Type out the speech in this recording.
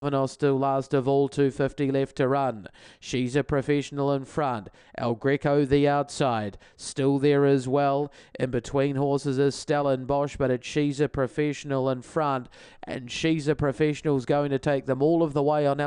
Still last of all, 250 left to run. She's a Professional in front. El Greco the outside. Still there as well. In between horses is Stellenbosch, but it's She's a Professional in front. And She's a Professional's going to take them all of the way on